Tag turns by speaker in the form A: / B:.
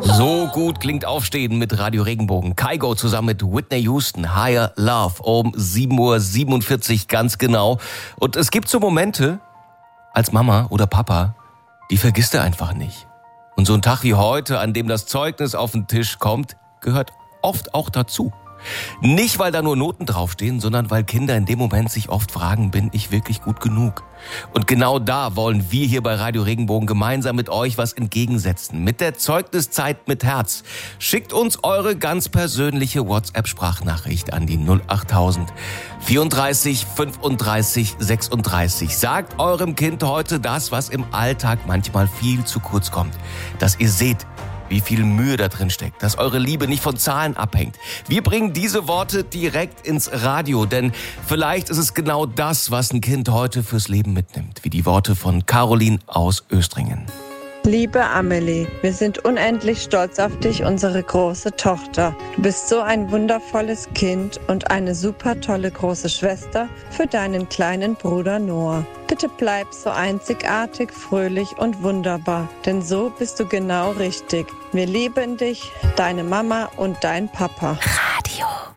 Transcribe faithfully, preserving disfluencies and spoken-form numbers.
A: So gut klingt Aufstehen mit Radio Regenbogen. Kygo zusammen mit Whitney Houston, Higher Love, um sieben Uhr siebenundvierzig ganz genau. Und es gibt so Momente, als Mama oder Papa, die vergisst du einfach nicht. Und so ein Tag wie heute, an dem das Zeugnis auf den Tisch kommt, gehört oft auch dazu. Nicht, weil da nur Noten draufstehen, sondern weil Kinder in dem Moment sich oft fragen, bin ich wirklich gut genug? Und genau da wollen wir hier bei Radio Regenbogen gemeinsam mit euch was entgegensetzen. Mit der Zeugniszeit mit Herz. Schickt uns eure ganz persönliche WhatsApp-Sprachnachricht an die null achttausend vierunddreißig fünfunddreißig sechsunddreißig. Sagt eurem Kind heute das, was im Alltag manchmal viel zu kurz kommt. Dass ihr seht, wie viel Mühe da drin steckt, dass eure Liebe nicht von Zahlen abhängt. Wir bringen diese Worte direkt ins Radio, denn vielleicht ist es genau das, was ein Kind heute fürs Leben mitnimmt, wie die Worte von Caroline aus Östringen.
B: Liebe Amelie, wir sind unendlich stolz auf dich, unsere große Tochter. Du bist so ein wundervolles Kind und eine super tolle große Schwester für deinen kleinen Bruder Noah. Bitte bleib so einzigartig, fröhlich und wunderbar, denn so bist du genau richtig. Wir lieben dich, deine Mama und dein Papa.
A: Radio